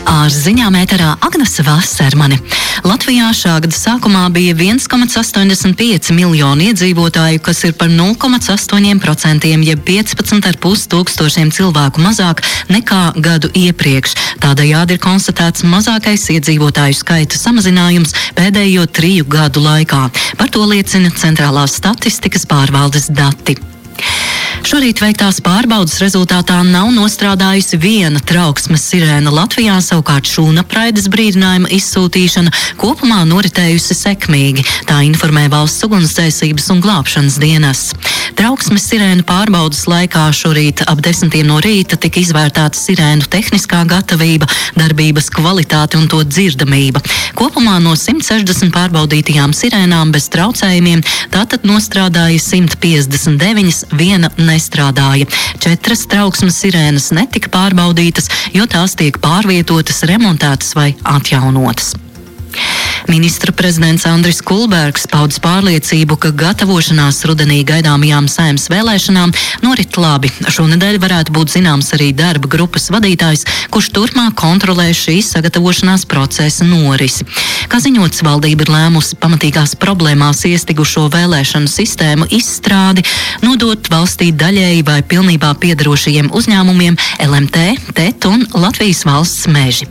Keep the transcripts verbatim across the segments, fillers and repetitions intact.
Ar ziņām ēterā Agnese Vasermane. Latvijā šā gada sākumā bija viens komats astoņdesmit pieci miljoni iedzīvotāju, kas ir par nulle komats astoņi procenti, jeb piecpadsmit ar pus tūkstošiem cilvēku mazāk nekā gadu iepriekš. Tādējādi ir konstatēts mazākais iedzīvotāju skaita samazinājums pēdējo triju gadu laikā. Par to liecina Centrālās statistikas pārvaldes dati. Šorīt veiktās pārbaudas rezultātā nav nostrādājusi viena trauksmes sirēna Latvijā, savukārt šūnapraides brīdinājuma izsūtīšana kopumā noritējusi sekmīgi. Tā informē Valsts ugunsdzēsības un glābšanas dienests. Trauksmes sirēnu pārbaudas laikā šorīt ap desmitiem no rīta tika izvērtēta sirēnu tehniskā gatavība, darbības kvalitāte un to dzirdamība. Kopumā no simt sešdesmit pārbaudītajām sirēnām bez traucējumiem tātad nostrādāja simt piecdesmit deviņas, viena nestrādāja. Četras trauksmes sirēnas netika pārbaudītas, jo tās tiek pārvietotas, remontētas vai atjaunotas. Ministra prezidents Andris Kulbergs paudis pārliecību, ka gatavošanās rudenī gaidāmajām Saeimas vēlēšanām norit labi. Šonedēļ varētu būt zināms arī darba grupas vadītājs, kurš turpmāk kontrolē šīs sagatavošanās procesa norisi. Kā ziņots, valdība ir lēmusi pamatīgās problēmās iestigušo vēlēšanu sistēmu izstrādi nodot valstī daļēji vai pilnībā piedarošajiem uzņēmumiem L M T, T E T un Latvijas valsts meži.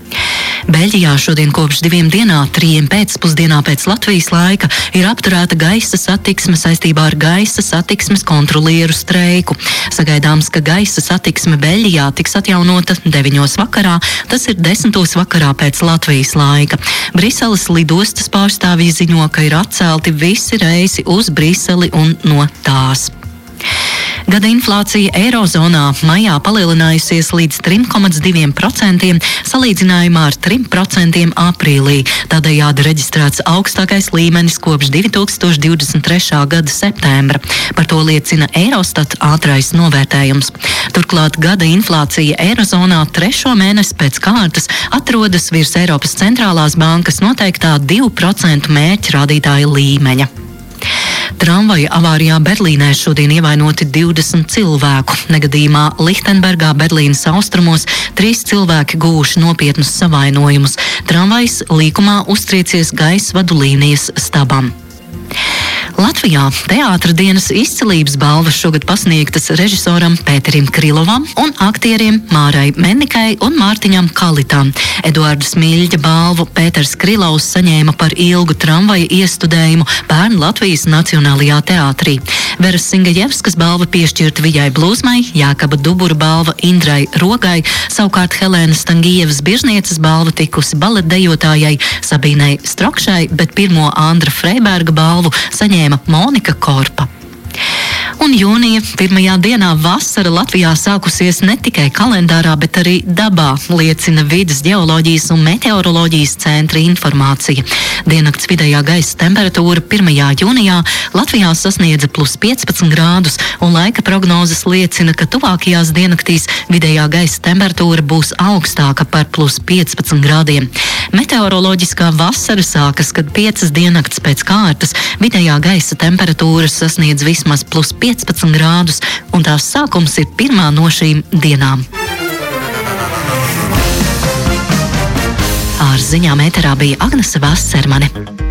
Beļģijā šodien kopš diviem dienā, trījiem pēcpusdienā pēc Latvijas laika, ir apturēta gaisa satiksme saistībā ar gaisa satiksmes kontrolieru streiku. Sagaidāms, ka gaisa satiksme Beļģijā tiks atjaunota deviņos vakarā, tas ir desmitos vakarā pēc Latvijas laika. Briseles lidostas pārstāvji ziņo, ka ir atcelti visi reisi uz Briseli un no tās. Gada inflācija Eirozonā maijā palielinājusies līdz trim komats diviem procentiem, salīdzinājumā ar trim procentiem aprīlī. Tādējādi reģistrēts augstākais līmenis kopš divi tūkstoši divdesmit trešā gada septembra. Par to liecina Eirostat ātrais novērtējums. Turklāt gada inflācija Eirozonā trešo mēnesi pēc kārtas atrodas virs Eiropas centrālās bankas noteiktā divu procentu mērķrādītāja līmeņa. Tramvaja avārijā Berlīnē šodien ievainoti divdesmit cilvēku. Negadījumā Lichtenbergā, Berlīnas austrumos, trīs cilvēki guvuši nopietnus savainojumus. Tramvajs līkumā uztriecies gaisa vadu līnijas stabam. Latvijā teātra dienas izcilības balvas šogad pasniegtas režisoram Pēterim Krilovam un aktieriem Mārai Mennikai un Mārtiņam Kalitam. Eduarda Smilģa balvu Pēters Krilovs saņēma par ilgu tramvaja iestudējumu Bērnu Latvijas Nacionālajā teātrī. Veras Singajevskas balva piešķirta Vijai Blūzmai, Jākaba Dubura balva Indrai Rogai, savukārt Helēnas Tangijevas Biržnieces balva tikusi baletdejotājai Sabīnai Strokšai, bet pirmo Andra Freiberga balvu saņēma Monika Korpa. Un jūnija pirmajā dienā vasara Latvijā sākusies ne tikai kalendārā, bet arī dabā, liecina Vides ģeoloģijas un meteoroloģijas centra informācija. Diennakts vidējā gaisa temperatūra pirmajā jūnijā Latvijā sasniedza plus piecpadsmit grādus, un laika prognozes liecina, ka tuvākajās diennaktīs vidējā gaisa temperatūra būs augstāka par plus piecpadsmit grādiem. Meteoroloģiskā vasara sākas, kad piecas diennakts pēc kārtas vidējā gaisa temperatūra sasniedz vismaz plus piecpadsmit grādus, un tās sākums ir pirmā no šīm dienām. Ar ziņām ēterā bija Agnese Vasermane.